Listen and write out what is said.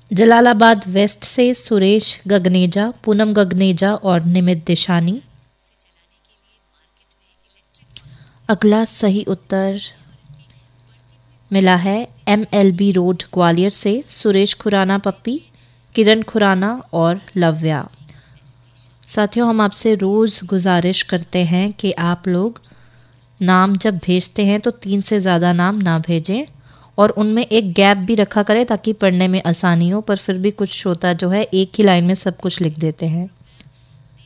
Jalalabad waste से सुरेश गगनेजा, पूनम गगनेजा और निमित दिशानी। अगला सही उत्तर मिला है MLB रोड ग्वालियर से सुरेश खुराना पप्पी, किरण खुराना और लव्या। साथियों, हम आपसे रोज़ गुजारिश करते हैं कि आप लोग नाम जब भेजते हैं तो 3 से ज़्यादा नाम ना भेजें और उनमें एक गैप भी रखा करें ताकि पढ़ने में आसानी हो। पर फिर भी कुछ श्रोता जो है एक ही लाइन में सब कुछ लिख देते हैं।